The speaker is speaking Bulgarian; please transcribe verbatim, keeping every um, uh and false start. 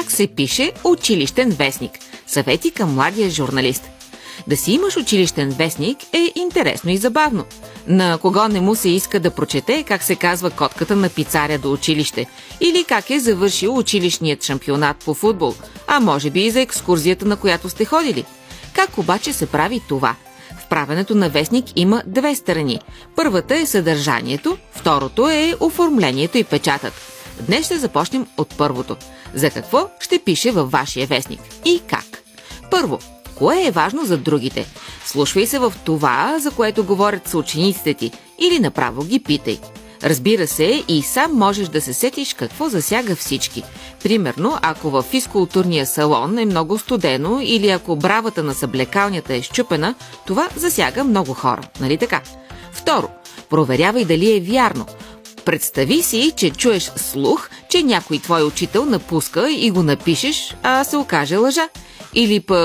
как се пише училищен вестник. Съвети към младия журналист. Да си имаш училищен вестник е интересно и забавно. На кого не му се иска да прочете как се казва котката на пицаря до училище или как е завършил училищният шампионат по футбол, а може би и за екскурзията, на която сте ходили. Как обаче се прави това? В правенето на вестник има две страни. Първата е съдържанието, второто е оформлението и печатът. Днес ще започнем от първото. За какво ще пише във вашия вестник и как? Първо, кое е важно за другите? Слушвай се в това, за което говорят съучениците ти, или направо ги питай. Разбира се, и сам можеш да се сетиш какво засяга всички. Примерно, ако във физкултурния салон е много студено или ако бравата на съблекалнята е счупена, това засяга много хора, нали така? Второ, проверявай дали е вярно. Представи си, че чуеш слух, че някой твой учител напуска и го напишеш, а се окаже лъжа. Или пък